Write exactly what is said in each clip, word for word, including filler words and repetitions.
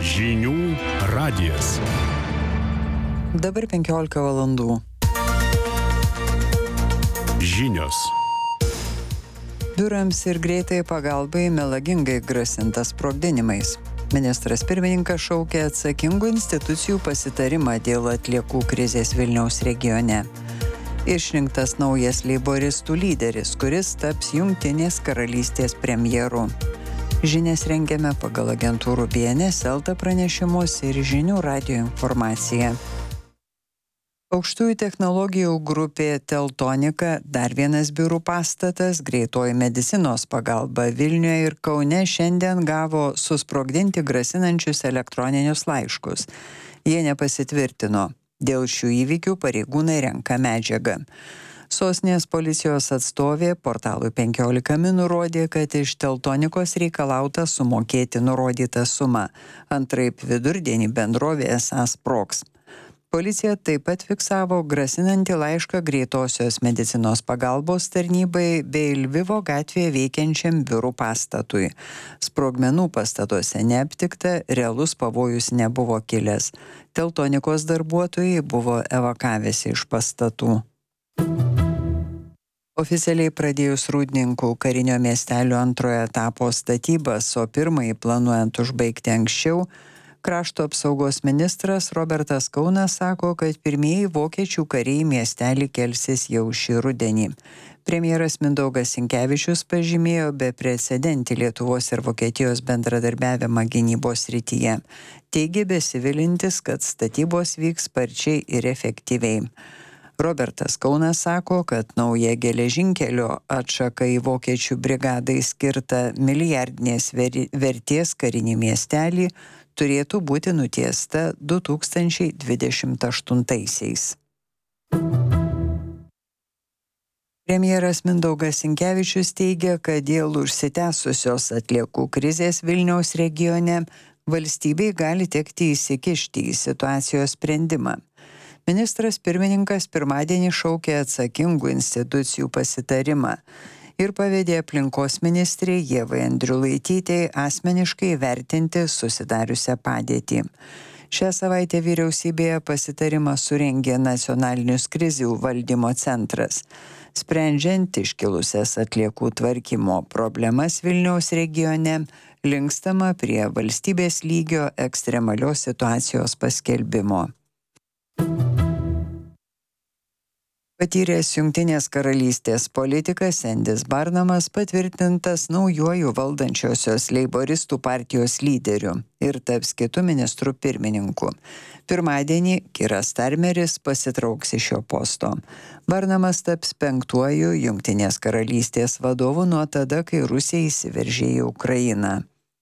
Žinių radijas. Dabar penkiolika valandų. Žinios. Biurams ir greitai pagalbai melagingai grasinta sprogdinimais. Ministras pirmininkas šaukė atsakingų institucijų pasitarimą dėl atliekų krizės Vilniaus regione. Išrinktas naujas leiboristų lyderis, kuris taps Jungtinės karalystės premjeru. Žinias rengiame pagal agentūrų B N S, Elta pranešimus ir Žinių radijo informaciją. Aukštųjų technologijų grupė Teltonika, dar vienas biurų pastatas, greitoji medicinos pagalba Vilniuje ir Kaune šiandien gavo susprogdinti grasinančius elektroninius laiškus. Jie nepasitvirtino. Dėl šių įvykių pareigūnai renka medžiagą. Sostinės policijos atstovė portalui penkiolika min nurodė, kad iš Teltonikos reikalauta sumokėti nurodytą sumą. Antraip vidurdienį bendrovė esą sprogs. Policija taip pat fiksavo grasinantį laišką greitosios medicinos pagalbos tarnybai bei Lvivo gatvėje veikiančiam biurų pastatui. Sprogmenų pastatuose neaptikta, realus pavojus nebuvo kilęs. Teltonikos darbuotojai buvo evakavęsi iš pastatų. Oficialiai pradėjus Rūdninkų karinio miestelio antrojo etapo statybas, o pirmąjį planuojant užbaigti anksčiau, krašto apsaugos ministras Robertas Kaunas sako, kad pirmieji vokiečių kariai miestelį kelsis jau šį rudenį. Premjeras Mindaugas Sinkevičius pažymėjo beprecedentį Lietuvos ir Vokietijos bendradarbiavimą gynybos srityje. Teigė besivilintis, kad statybos vyks sparčiai ir efektyviai. Robertas Kaunas sako, kad nauja geležinkelio atšaka į vokiečių brigadai skirtą milijardinės vertės karinį miestelį turėtų būti nutiesta du tūkstančiai dvidešimt aštuntaisiais. Premjeras Mindaugas Sinkevičius teigia, kad dėl užsitęsusios atliekų krizės Vilniaus regione valstybei gali tekti įsikišti į situacijos sprendimą. Ministras pirmininkas pirmadienį šaukė atsakingų institucijų pasitarimą ir pavedė aplinkos ministrei Ievai Andriulaitytei asmeniškai vertinti susidariusią padėtį. Šią savaitę vyriausybėje pasitarimą surengė Nacionalinis krizių valdymo centras. Sprendžiant iškilusias atliekų tvarkymo problemas Vilniaus regione, linkstama prie valstybės lygio ekstremalios situacijos paskelbimo. Patyręs Jungtinės karalystės politikas Endis Barnamas patvirtintas naujuoju valdančiosios leiboristų partijos lyderiu ir taps kitu ministru pirmininku. Pirmadienį Kiras Starmeris pasitrauks iš šio posto. Barnamas taps penktuoju Jungtinės karalystės vadovu nuo tada, kai Rusija įsiveržė į Ukrainą.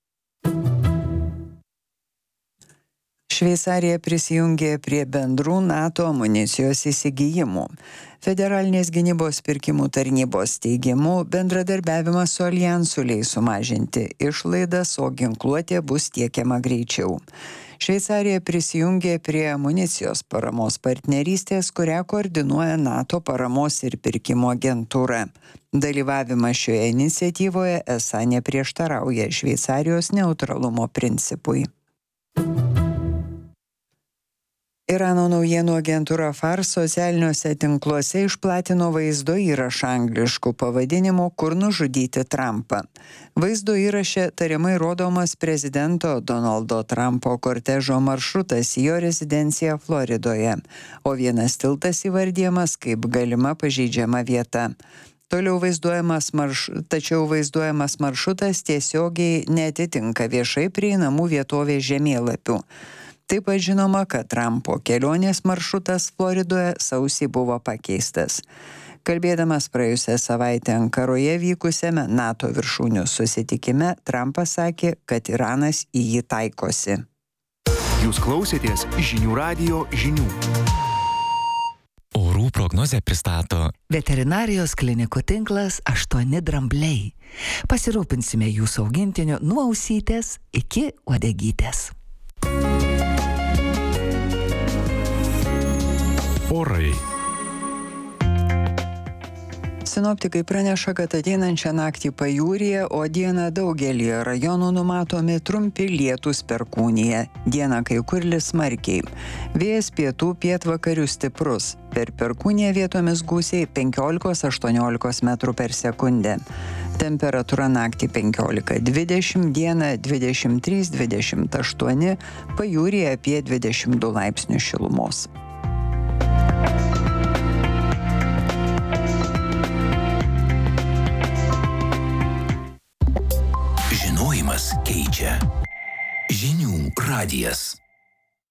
Šveicarija prisijungė prie bendrų NATO amunicijos įsigijimų. Federalinės gynybos pirkimų tarnybos teigimu, bendradarbiavimas su aljansu leis sumažinti išlaidas, o ginkluotė bus tiekiama greičiau. Šveicarija prisijungė prie amunicijos paramos partnerystės, kurią koordinuoja NATO paramos ir pirkimo agentūra. Dalyvavimas šioje iniciatyvoje esą neprieštarauja Šveicarijos neutralumo principui. Irano naujienų agentūra Fars socialiniuose tinkluose išplatino vaizdo įrašą anglišku pavadinimu "Kur nužudyti Trumpą". Vaizdo įraše tariamai rodomas prezidento Donaldo Trumpo kortežo maršrutas į jo rezidenciją Floridoje, o vienas tiltas įvardijamas kaip galima pažeidžiama vieta. Toliau vaizduojamas marš... Tačiau vaizduojamas maršrutas tiesiogiai neatitinka viešai prieinamų vietovės žemėlapių. Taip pat žinoma, kad Trumpo kelionės maršrutas Floridoje sausį buvo pakeistas. Kalbėdamas praėjusią savaitę Ankaroje vykusiame NATO viršūnių susitikime, Trumpas sakė, kad Iranas į jį taikosi. Jūs klausėtės Žinių radijo žinių. Orų prognozę pristato Veterinarijos klinikų tinklas aštuoni drambliai. Pasirūpinsime jūsų augintiniu nuo ausytės iki uodegytės. Orai. Sinoptikai praneša, kad ateinančią naktį pajūryje, o dieną daugelį rajonų numatomi trumpi lietūs perkūnija. Dieną kai kur lis smarkiai. Vėjas pietų pietvakarių stiprus. Per perkūniją vietomis gūsiai penkiolika aštuoniolika metrų per sekundę. Temperatūra naktį penkiolika dvidešimt, dieną dvidešimt trys dvidešimt aštuoni, pajūryje apie dvidešimt du laipsnius šilumos. Žinojimas keičia. Žinių radijas.